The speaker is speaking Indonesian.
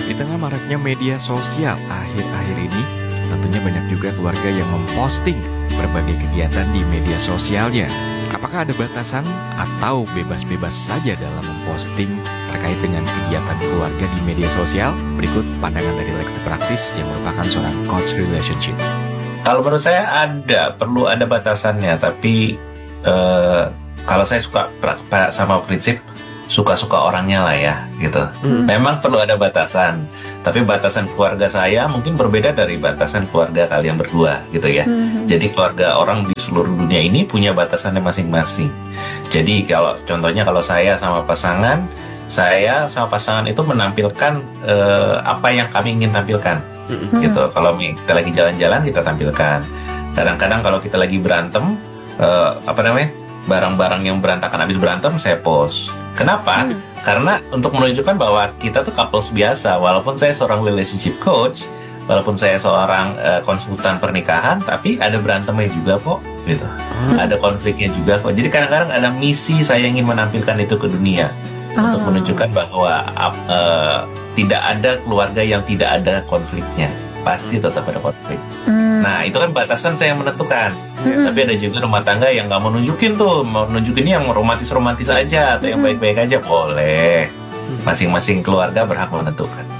Di tengah maraknya media sosial akhir-akhir ini, tentunya banyak juga keluarga yang memposting berbagai kegiatan di media sosialnya. Apakah ada batasan atau bebas-bebas saja dalam memposting terkait dengan kegiatan keluarga di media sosial? Berikut pandangan dari Lex The Praxis yang merupakan seorang coach relationship. Kalau menurut saya perlu ada batasannya, tapi kalau saya suka sama prinsip suka-suka orangnya lah ya, gitu. Memang perlu ada batasan, tapi batasan keluarga saya mungkin berbeda dari batasan keluarga kalian berdua, gitu ya. Jadi keluarga orang di seluruh dunia ini punya batasannya masing-masing. Jadi contohnya kalau saya sama pasangan itu menampilkan apa yang kami ingin tampilkan, gitu. Kalau kita lagi jalan-jalan kita tampilkan. Kadang-kadang kalau kita lagi berantem, barang-barang yang berantakan habis berantem saya post. Kenapa? Karena untuk menunjukkan bahwa kita tuh couples biasa. Walaupun saya seorang relationship coach, walaupun saya seorang konsultan pernikahan, tapi ada berantemnya juga kok, gitu. Ada konfliknya juga kok. Jadi kadang-kadang ada misi saya ingin menampilkan itu ke dunia untuk menunjukkan bahwa tidak ada keluarga yang tidak ada konfliknya. Pasti tetap ada konflik. Nah, itu kan batasan saya yang menentukan. Tapi ada juga rumah tangga yang nggak mau nunjukin yang romantis-romantis aja atau yang baik-baik aja, boleh. Masing-masing keluarga berhak menentukan.